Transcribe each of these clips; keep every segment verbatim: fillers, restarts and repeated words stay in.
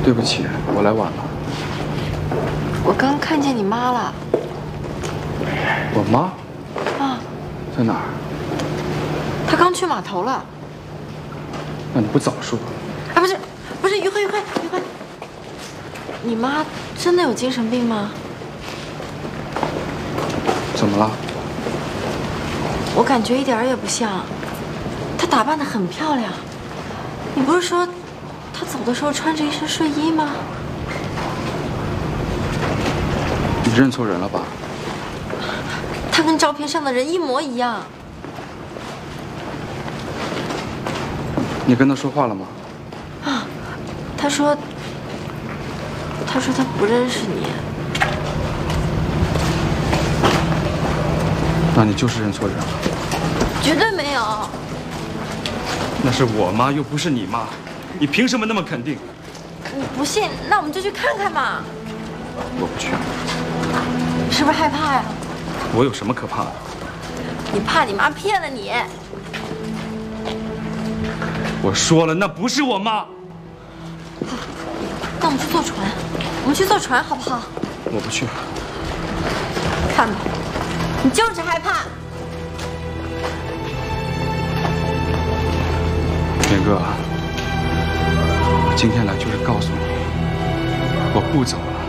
对不起，我来晚了。 我刚看见你妈了。 我妈？ 啊， 在哪儿？ 她刚去码头了。 那你不早说？ 啊，不是，不是，于慧，于慧，于慧，你妈真的有精神病吗？ 怎么了？ 我感觉一点儿也不像。她打扮得很漂亮。你不是说她走的时候穿着一身睡衣吗？ 你认错人了吧？ 她跟照片上的人一模一样。 你跟她说话了吗？ 啊，她说，她说她不认识你。 那你就是认错人了。 绝对没有。 那是我妈，又不是你妈，你凭什么那么肯定？ 你不信，那我们就去看看嘛。 我不去。 是不是害怕呀？ 我有什么可怕的？ 你怕你妈骗了你？ 我说了，那不是我妈。 那我们去坐船，我们去坐船好不好？ 我不去。 看吧，你就是害怕。 田哥，我今天来就是告诉你，我不走了。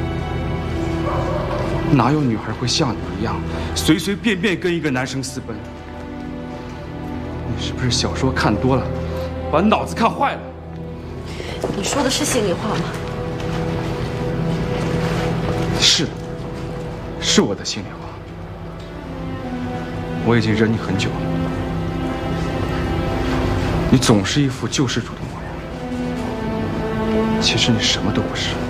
哪有女孩会像你一样，随随便便跟一个男生私奔？你是不是小说看多了，把脑子看坏了？ 你说的是心里话吗？ 是，是我的心里话。我已经忍你很久了，你总是一副救世主的模样，其实你什么都不是。